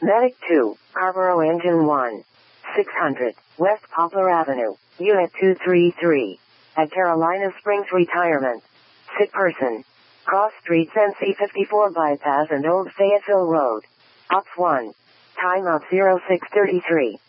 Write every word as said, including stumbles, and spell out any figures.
Medic two, Carrboro Engine one. six hundred, West Poplar Avenue, Unit two three three. At Carolina Springs Retirement. Sick person. Cross Streets N C fifty-four Bypass and Old Fayetteville Road. Ops one. Time of zero six thirty-three.